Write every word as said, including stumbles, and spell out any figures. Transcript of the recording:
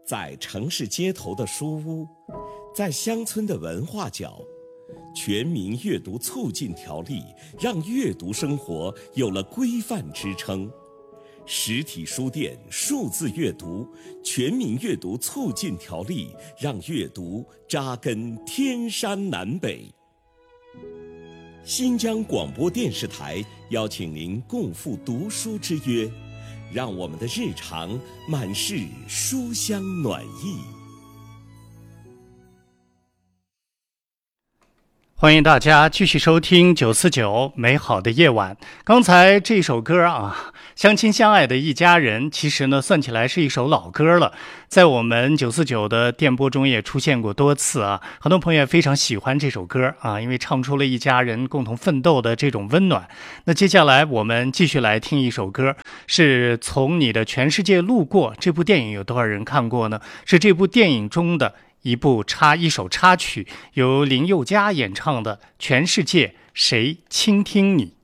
在城市街头的书屋，在乡村的文化角，全民阅读促进条例让阅读生活有了规范支撑。实体书店数字阅读全民阅读促进条例让阅读扎根天山南北。新疆广播电视台邀请您共赴读书之约，让我们的日常满是书香暖意。 欢迎大家继续收听九四九美好的夜晚。刚才这首歌啊，相亲相爱的一家人，其实呢算起来是一首老歌了，在我们九四九的电波中也出现过多次啊，很多朋友也非常喜欢这首歌啊，因为唱出了一家人共同奋斗的这种温暖。那接下来我们继续来听一首歌，是从你的全世界路过，这部电影有多少人看过呢？是这部电影中的一部插一首插曲，由林宥嘉演唱的《全世界谁倾听你》。